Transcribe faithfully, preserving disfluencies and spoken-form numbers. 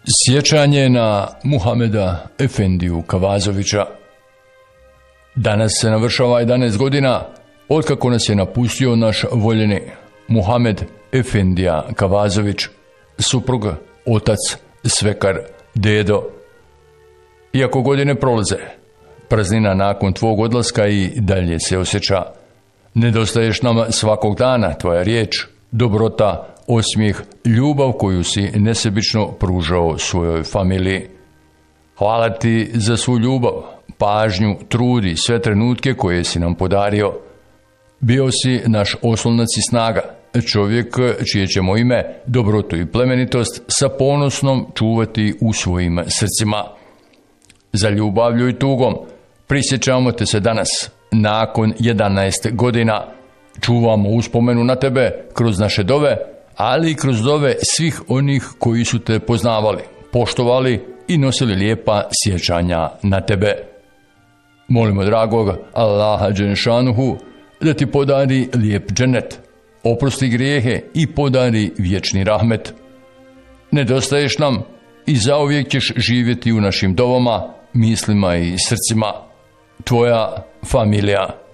Sjećanje na Muhameda Efendiju Kavazovića. Danas se navršava jedanaest godina otkako nas je napustio naš voljeni Muhamed Efendija Kavazović, suprug, otac, svekar, dedo. Iako godine prolaze, praznina nakon tvog odlaska i dalje se osjeća. Nedostaješ nam svakog dana, tvoja riječ, dobrota, osmijeh, ljubav koju si nesebično pružao svojoj familiji. Hvala ti za svu ljubav, pažnju, trud i sve trenutke koje si nam podario. Bio si naš oslonac i snaga, čovjek čije ćemo ime, dobrotu i plemenitost sa ponosnom čuvati u svojim srcima. Za ljubavlju i tugom prisjećamo te se danas, nakon jedanaest godina. Čuvamo uspomenu na tebe kroz naše dove, ali i kroz dove svih onih koji su te poznavali, poštovali i nosili lijepa sjećanja na tebe. Molimo dragog Allaha Đelešanuhu da ti podari lijep dženet, oprosti grijehe i podari vječni rahmet. Nedostaješ nam i zauvijek ćeš živjeti u našim dovama, mislima i srcima. Tvoja familija.